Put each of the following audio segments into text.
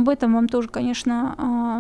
об этом вам тоже, конечно,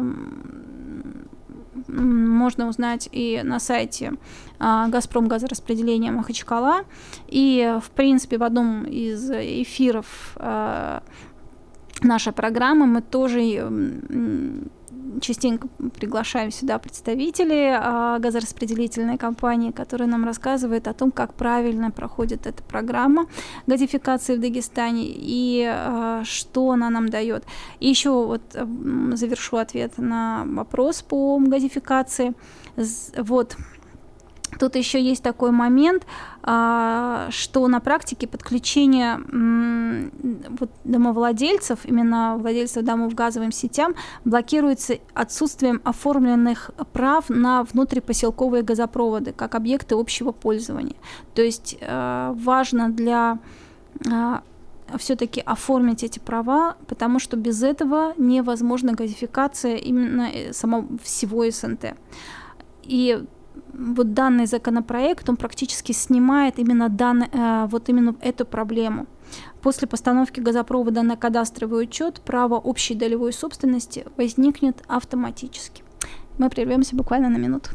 можно узнать и на сайте «Газпромгазораспределения» Махачкала. И, в принципе, в одном из эфиров нашей программы мы тоже частенько приглашаем сюда представителей газораспределительной компании, которые нам рассказывают о том, как правильно проходит эта программа газификации в Дагестане и что она нам дает. И еще вот завершу ответ на вопрос по газификации. Вот. Тут еще есть такой момент, что на практике подключение домовладельцев, именно владельцев домов газовым сетям, блокируется отсутствием оформленных прав на внутрипоселковые газопроводы как объекты общего пользования. То есть важно для все-таки оформить эти права, потому что без этого невозможна газификация именно всего СНТ. И вот данный законопроект, он практически снимает именно эту проблему. После постановки газопровода на кадастровый учет право общей долевой собственности возникнет автоматически. Мы прервемся буквально на минуту.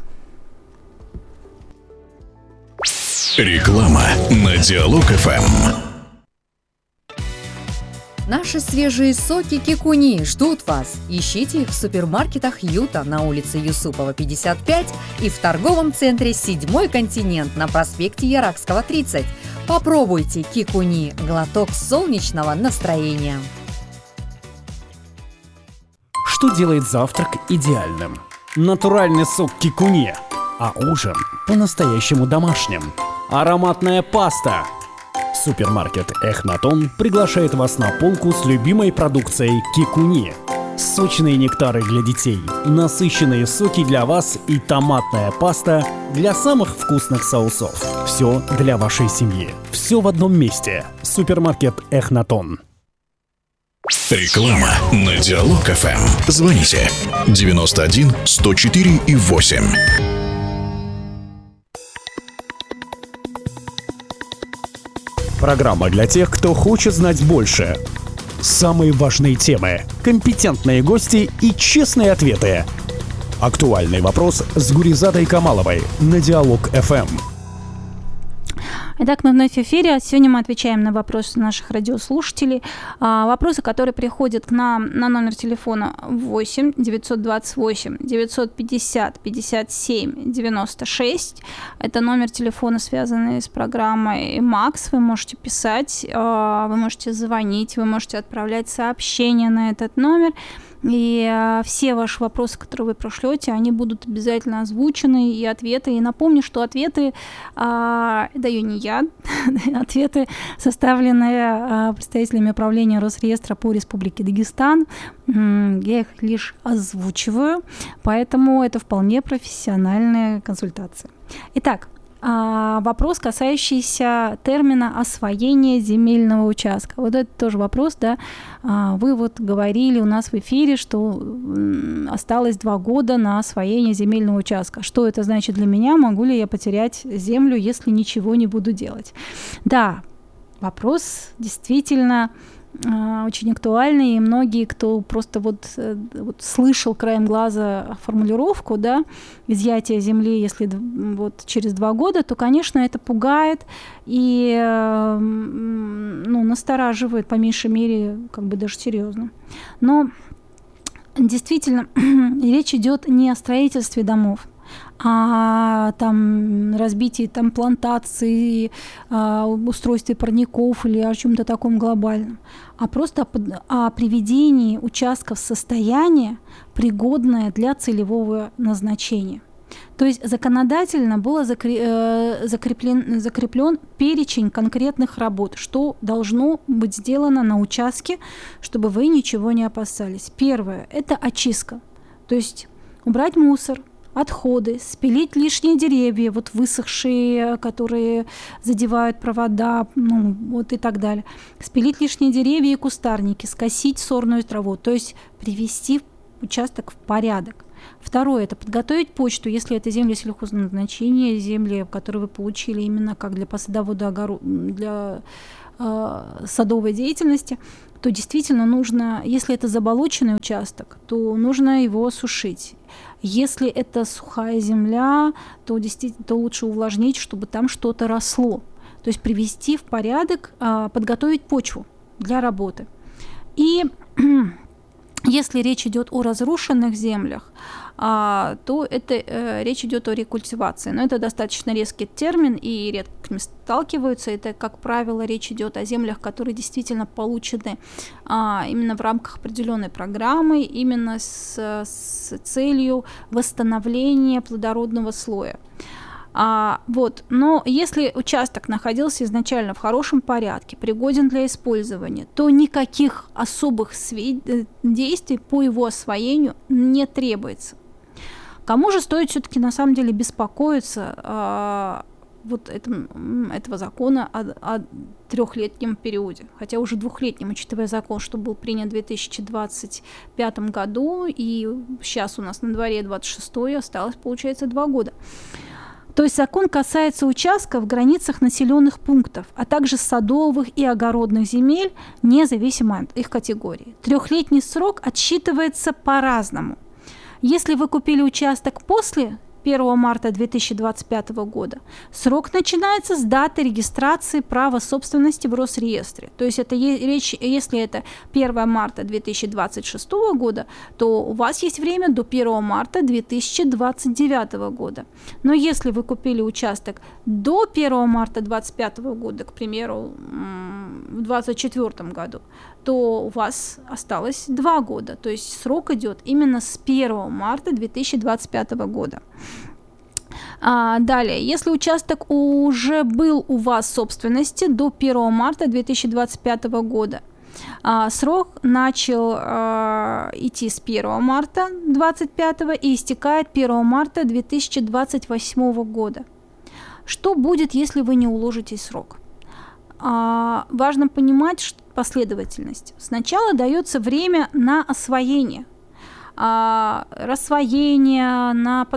Реклама на Диалог ФМ. Наши свежие соки Кикуни ждут вас. Ищите их в супермаркетах Юта на улице Юсупова, 55 и в торговом центре «Седьмой континент» на проспекте Яракского, 30. Попробуйте Кикуни – глоток солнечного настроения. Что делает завтрак идеальным? Натуральный сок Кикуни, а ужин по-настоящему домашним. Ароматная паста. Супермаркет «Эхнатон» приглашает вас на полку с любимой продукцией Кикуни. Сочные нектары для детей, насыщенные соки для вас и томатная паста для самых вкусных соусов. Все для вашей семьи. Все в одном месте. Супермаркет «Эхнатон». Реклама на Диалог ФМ. Звоните 91 104 и 8. Программа для тех, кто хочет знать больше. Самые важные темы, компетентные гости и честные ответы. Актуальный вопрос с Гуризадой Камаловой на Диалог ФМ. Итак, мы вновь в эфире. Сегодня мы отвечаем на вопросы наших радиослушателей. Вопросы, которые приходят к нам на номер телефона 8 928 950 57 96. Это номер телефона, связанный с программой «Макс». Вы можете писать, вы можете звонить, вы можете отправлять сообщения на этот номер. И все ваши вопросы, которые вы пришлете, они будут обязательно озвучены, и ответы. И напомню, что ответы даю не я, ответы составлены представителями управления Росреестра по Республике Дагестан. Я их лишь озвучиваю, поэтому это вполне профессиональная консультация. Итак, вопрос, касающийся термина освоение земельного участка. Вот это тоже вопрос, да. Вы вот говорили у нас в эфире, что осталось 2 года на освоение земельного участка. Что это значит для меня? Могу ли я потерять землю, если ничего не буду делать? Да, вопрос действительно очень актуальный, и многие, кто просто вот слышал краем глаза формулировку, да, изъятие земли, если вот через 2 года, то, конечно, это пугает и настораживает, по меньшей мере, как бы даже серьезно. Но действительно речь идет не о строительстве домов, о разбитии плантаций, устройстве парников или о чем-то таком глобальном, а просто о приведении участков в состояние, пригодное для целевого назначения. То есть законодательно был закреплен перечень конкретных работ, что должно быть сделано на участке, чтобы вы ничего не опасались. Первое – это очистка, то есть убрать мусор, отходы, спилить лишние деревья, вот высохшие, которые задевают провода, и так далее. Спилить лишние деревья и кустарники, скосить сорную траву, то есть привести участок в порядок. Второе – это подготовить почту, если это земли сельхозназначения, земли, которые вы получили именно как для посадоводоогородной, для садовой деятельности, то действительно нужно, если это заболоченный участок, то нужно его осушить. Если это сухая земля, то действительно лучше увлажнить, чтобы там что-то росло. То есть привести в порядок, подготовить почву для работы. И если речь идет о разрушенных землях, то это речь идет о рекультивации. Но это достаточно резкий термин, и редко к ним сталкиваются. Это, как правило, речь идет о землях, которые действительно получены именно в рамках определенной программы, именно с целью восстановления плодородного слоя. Но если участок находился изначально в хорошем порядке, пригоден для использования, то никаких особых действий по его освоению не требуется. Кому же стоит все-таки на самом деле беспокоиться этого закона о 3-летнем периоде, хотя уже 2-летнем, учитывая закон, что был принят в 2025 году, и сейчас у нас на дворе 26-й, осталось, получается, 2 года. То есть закон касается участков в границах населенных пунктов, а также садовых и огородных земель, независимо от их категории. 3-летний срок отсчитывается по-разному. Если вы купили участок после 1 марта 2025 года, срок начинается с даты регистрации права собственности в Росреестре. То есть если это 1 марта 2026 года, то у вас есть время до 1 марта 2029 года. Но если вы купили участок до 1 марта 2025 года, к примеру, в 2024 году, то у вас осталось 2 года. То есть срок идет именно с 1 марта 2025 года. Далее, если участок уже был у вас в собственности до 1 марта 2025 года, срок начал идти с 1 марта 2025 и истекает 1 марта 2028 года. Что будет, если вы не уложите срок? Важно понимать последовательность. Сначала дается время на освоение, рассвоение,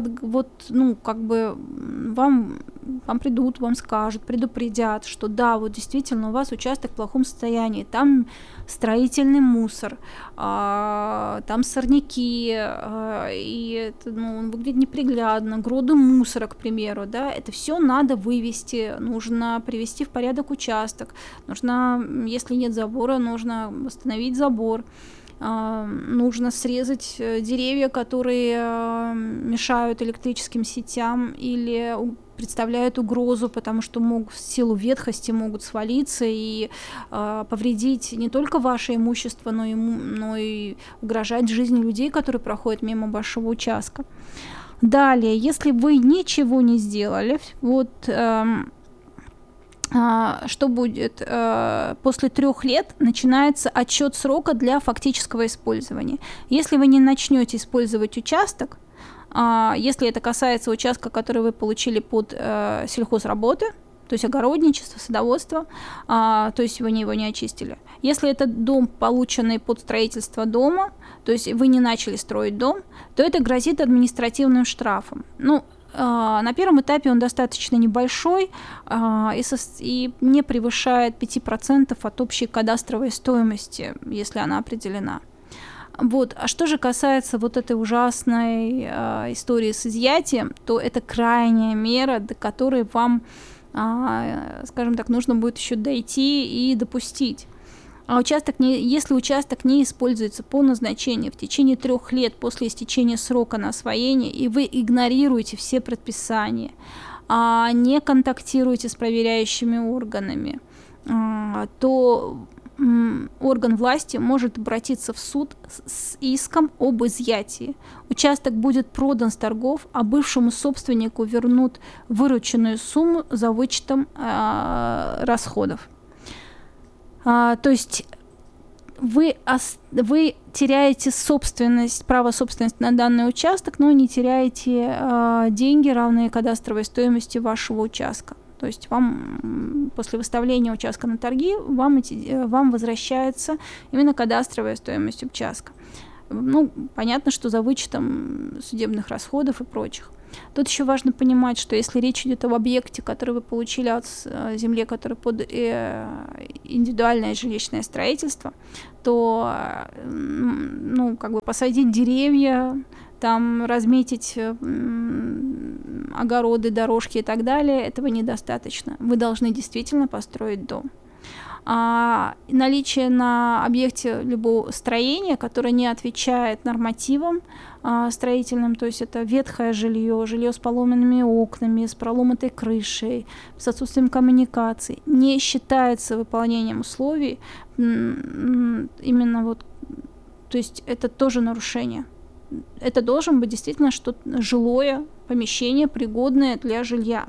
вам придут, вам скажут, предупредят, что да, вот действительно у вас участок в плохом состоянии, там строительный мусор, там сорняки, и это, он выглядит неприглядно, груды мусора, к примеру, да, это все надо вывести, нужно привести в порядок участок, нужно, если нет забора, нужно восстановить забор. Нужно срезать деревья, которые мешают электрическим сетям или представляют угрозу, потому что в силу ветхости могут свалиться и повредить не только ваше имущество, но и угрожать жизни людей, которые проходят мимо вашего участка. Далее, если вы ничего не сделали, что будет? После 3 лет начинается отсчет срока для фактического использования. Если вы не начнете использовать участок, если это касается участка, который вы получили под сельхозработы, то есть огородничество, садоводство, то есть вы его не очистили. Если это дом, полученный под строительство дома, то есть вы не начали строить дом, то это грозит административным штрафом. На первом этапе он достаточно небольшой и не превышает 5% от общей кадастровой стоимости, если она определена. А что же касается этой ужасной истории с изъятием, то это крайняя мера, до которой вам, скажем так, нужно будет еще дойти и допустить. Если участок не используется по назначению в течение 3 лет после истечения срока на освоение, и вы игнорируете все предписания, не контактируете с проверяющими органами, то орган власти может обратиться в суд с иском об изъятии. Участок будет продан с торгов, а бывшему собственнику вернут вырученную сумму за вычетом расходов. То есть вы теряете право собственности на данный участок, но не теряете деньги, равные кадастровой стоимости вашего участка. То есть вам после выставления участка на торги вам возвращается именно кадастровая стоимость участка. Понятно, что за вычетом судебных расходов и прочих. Тут еще важно понимать, что если речь идет об объекте, который вы получили от земли, который под индивидуальное жилищное строительство, то посадить деревья, там разметить огороды, дорожки и так далее, этого недостаточно. Вы должны действительно построить дом. Наличие на объекте любого строения, которое не отвечает нормативам строительным, то есть это ветхое жилье, жилье с поломанными окнами, с проломатой крышей, с отсутствием коммуникаций, не считается выполнением условий, именно то есть это тоже нарушение. Это должен быть действительно что-то жилое помещение, пригодное для жилья.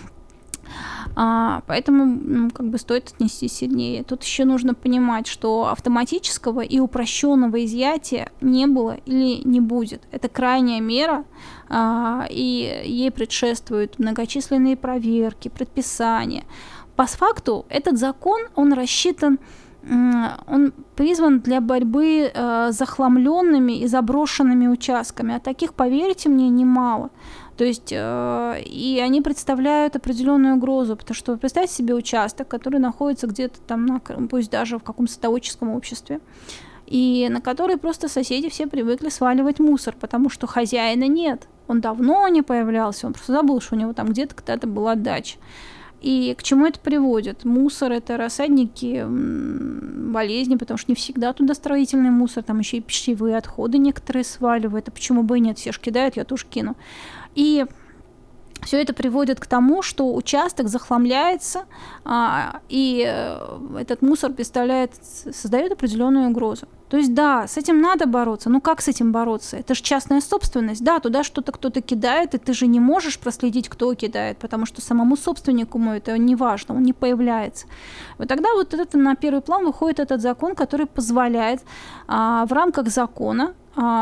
Поэтому стоит отнестись сильнее. Тут еще нужно понимать, что автоматического и упрощенного изъятия не было или не будет. Это крайняя мера, и ей предшествуют многочисленные проверки, предписания. По факту этот закон, он рассчитан, он призван для борьбы с захламленными и заброшенными участками. А таких, поверьте мне, немало. То есть, и они представляют определенную угрозу, потому что представьте себе участок, который находится где-то там, пусть даже в каком-то садоводческом обществе, и на который просто соседи все привыкли сваливать мусор, потому что хозяина нет. Он давно не появлялся, он просто забыл, что у него там где-то когда-то была дача. И к чему это приводит? Мусор – это рассадники болезней, потому что не всегда туда строительный мусор, там еще и пищевые отходы некоторые сваливают, а почему бы и нет, все же кидают, я тоже кину. И все это приводит к тому, что участок захламляется, и этот мусор создает определенную угрозу. То есть да, с этим надо бороться. Ну как с этим бороться? Это же частная собственность. Да, туда что-то кто-то кидает, и ты же не можешь проследить, кто кидает, потому что самому собственнику это не важно, он не появляется. Вот тогда это на первый план выходит этот закон, который позволяет в рамках закона,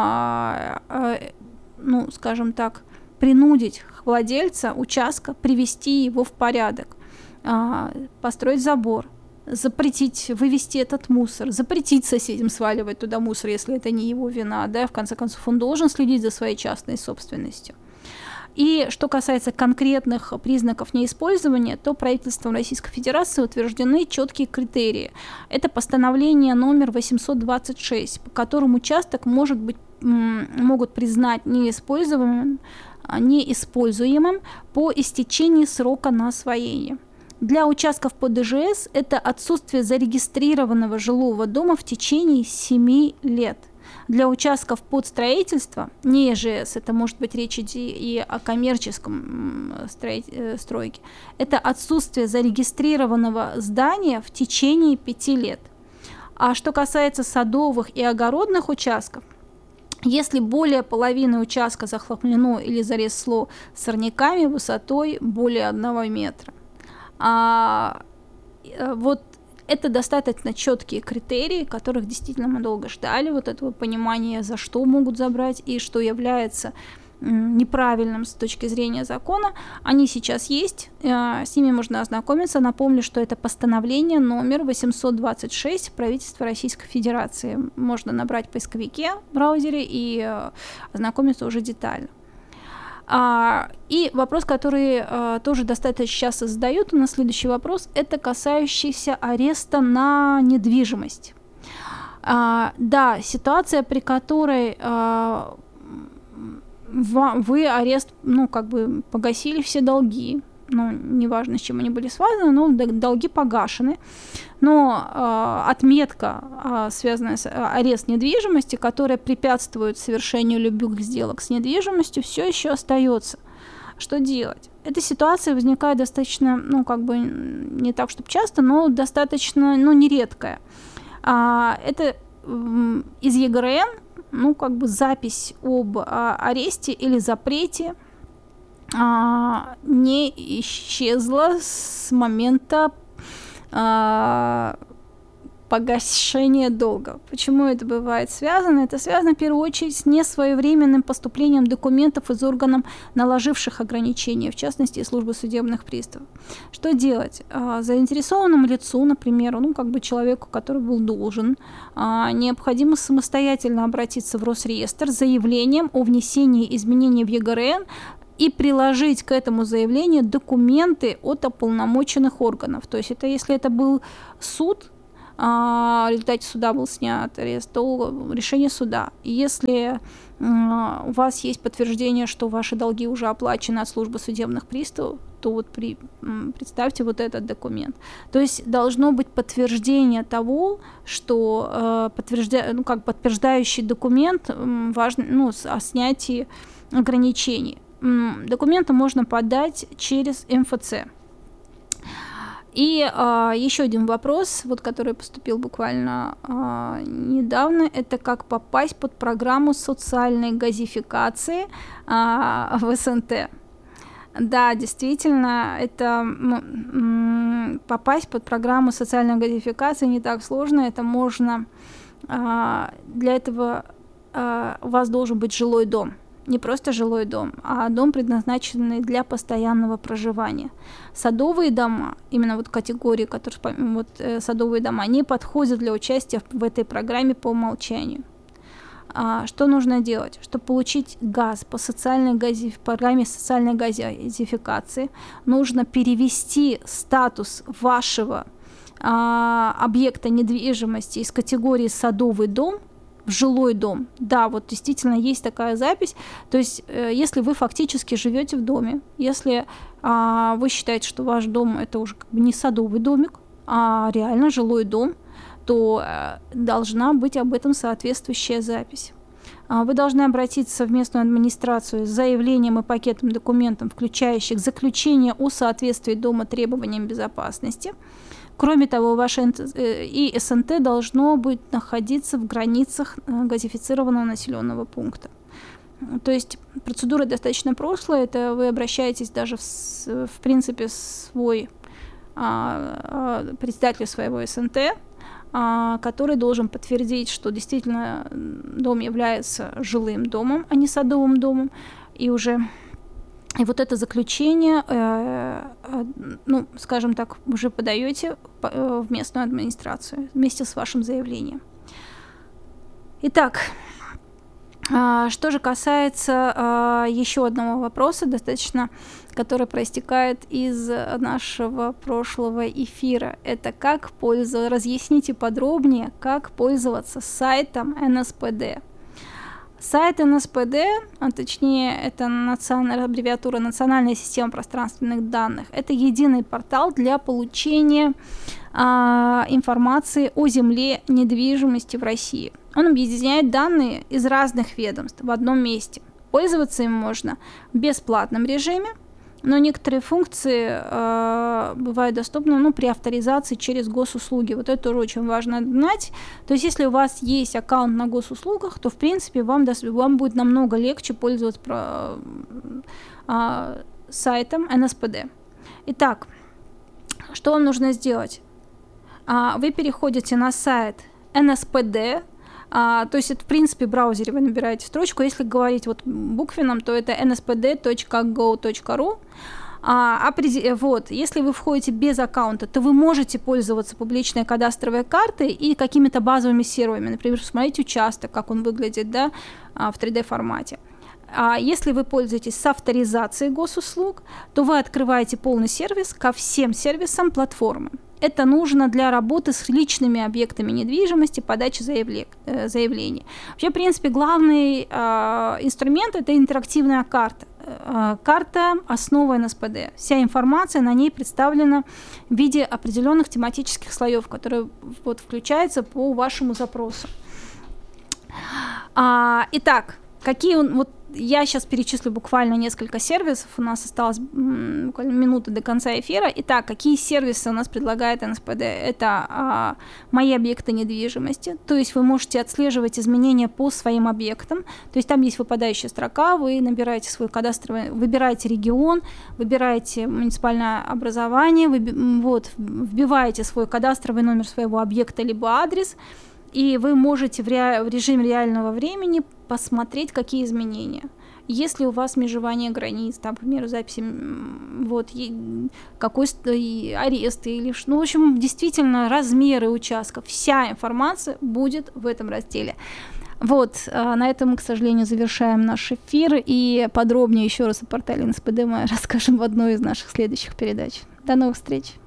скажем так, принудить владельца участка привести его в порядок, построить забор, запретить вывести этот мусор, запретить соседям сваливать туда мусор, если это не его вина, да, в конце концов он должен следить за своей частной собственностью. И что касается конкретных признаков неиспользования, то правительством Российской Федерации утверждены четкие критерии. Это постановление номер 826, по которому участок могут признать неиспользуемым по истечении срока на освоение. Для участков под ИЖС это отсутствие зарегистрированного жилого дома в течение 7 лет. Для участков под строительство, не ИЖС, это может быть речь и о коммерческом стройке, это отсутствие зарегистрированного здания в течение 5 лет. А что касается садовых и огородных участков, если более половины участка захламлено или заросло сорняками высотой более 1 метра. Это достаточно четкие критерии, которых действительно мы долго ждали, этого понимания, за что могут забрать и что является неправильным с точки зрения закона. Они сейчас есть, с ними можно ознакомиться. Напомню, что это постановление номер 826 правительства Российской Федерации. Можно набрать в поисковике в браузере и ознакомиться уже детально. И вопрос, который тоже достаточно часто задают, у нас следующий вопрос, это касающийся ареста на недвижимость. Да, ситуация, при которой вы арест, погасили все долги, неважно, с чем они были связаны, но долги погашены, но отметка, связанная с арест недвижимости, которая препятствует совершению любых сделок с недвижимостью, все еще остается. Что делать? Эта ситуация возникает достаточно, не так, чтобы часто, но достаточно, нередкая. Это из ЕГРН, запись об аресте или запрете не исчезла с момента погашения долга. Почему это бывает связано? Это связано в первую очередь с несвоевременным поступлением документов из органов, наложивших ограничения, в частности, службы судебных приставов. Что делать? Заинтересованному лицу, например, человеку, который был должен, необходимо самостоятельно обратиться в Росреестр с заявлением о внесении изменений в ЕГРН и приложить к этому заявлению документы от уполномоченных органов. То есть если это был суд, в результате суда был снят арест, то решение суда. Если у вас есть подтверждение, что ваши долги уже оплачены от службы судебных приставов, то вот представьте вот этот документ. То есть должно быть подтверждение того, что подтверждающий документ важно, о снятии ограничений. Документы можно подать через МФЦ. И еще один вопрос, который поступил буквально недавно, это как попасть под программу социальной газификации в СНТ. Да, действительно, это попасть под программу социальной газификации не так сложно. Это можно, для этого у вас должен быть жилой дом. Не просто жилой дом, а дом, предназначенный для постоянного проживания. Садовые дома, именно категории, которые садовые дома, не подходят для участия в этой программе по умолчанию. Что нужно делать? Чтобы получить газ по программе социальной газификации, нужно перевести статус вашего объекта недвижимости из категории «садовый дом» в жилой дом. Да, действительно есть такая запись. То есть, если вы фактически живете в доме, если вы считаете, что ваш дом это уже не садовый домик, а реально жилой дом, то должна быть об этом соответствующая запись. Вы должны обратиться в местную администрацию с заявлением и пакетом документов, включающих заключение о соответствии дома требованиям безопасности. Кроме того, ваше СНТ должно быть находиться в границах газифицированного населенного пункта. То есть процедура достаточно прошлая. Это вы обращаетесь даже в принципе председателю своего СНТ, который должен подтвердить, что действительно дом является жилым домом, а не садовым домом, и вот это заключение, скажем так, уже подаете в местную администрацию вместе с вашим заявлением. Итак, что же касается еще одного вопроса, который проистекает из нашего прошлого эфира, это как разъясните подробнее, как пользоваться сайтом НСПД. Сайт НСПД, точнее, это аббревиатура «Национальная система пространственных данных». Это единый портал для получения информации о земле, недвижимости в России. Он объединяет данные из разных ведомств в одном месте. Пользоваться им можно в бесплатном режиме, но некоторые функции бывают доступны при авторизации через госуслуги. Вот это тоже очень важно знать. То есть, если у вас есть аккаунт на госуслугах, то, в принципе, вам будет намного легче пользоваться сайтом НСПД. Итак, что вам нужно сделать? Вы переходите на сайт НСПД, то есть это, в принципе, в браузере вы набираете строчку. Если говорить буквенным, то это nspd.go.ru. Если вы входите без аккаунта, то вы можете пользоваться публичной кадастровой картой и какими-то базовыми серверами. Например, посмотреть участок, как он выглядит, в 3D-формате. А если вы пользуетесь с авторизацией госуслуг, то вы открываете полный сервис ко всем сервисам платформы. Это нужно для работы с личными объектами недвижимости, подачи заявлений. Вообще, в принципе, главный инструмент – это интерактивная карта. Карта – основа НСПД. Вся информация на ней представлена в виде определенных тематических слоев, которые включаются по вашему запросу. Итак, я сейчас перечислю буквально несколько сервисов, у нас осталось буквально минута до конца эфира. Итак, какие сервисы у нас предлагает НСПД? Это мои объекты недвижимости, то есть вы можете отслеживать изменения по своим объектам, то есть там есть выпадающая строка, вы набираете свой кадастровый, выбираете регион, выбираете муниципальное образование, вбиваете свой кадастровый номер своего объекта либо адрес, и вы можете в режиме реального времени посмотреть, какие изменения. Если у вас межевание границ, там, к примеру, записи, какой-то арест, или, в общем, действительно размеры участков, вся информация будет в этом разделе. Вот, на этом мы, к сожалению, завершаем наш эфир, и подробнее еще раз о портале НСПД мы расскажем в одной из наших следующих передач. До новых встреч!